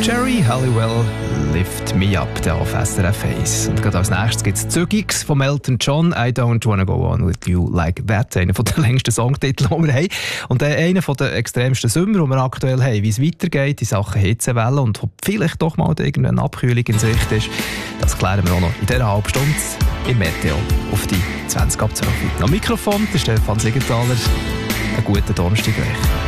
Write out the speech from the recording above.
Jerry Halliwell, Lift Me Up, der auf SRF 1. Und gerade als nächstes gibt es «Zügigs» von Elton John, «I Don't Wanna Go On With You Like That», einer der längsten Songtitel, die wir haben. Und einer der extremsten Sommer, die wir aktuell haben. Wie es weitergeht in Sachen Hitzewelle und ob vielleicht doch mal irgendeine Abkühlung in Sicht ist, das klären wir auch noch in dieser halben Stunde im Meteo auf die 20 ab 12. Am Mikrofon der Stefan Siegenthaler. Einen guten Donnerstag.